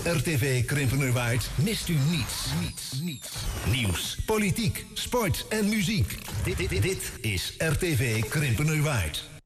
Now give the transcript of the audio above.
Op RTV Krimpenerwaard mist u niets. Nieuws, politiek, sport en muziek. Dit is RTV Krimpenerwaard.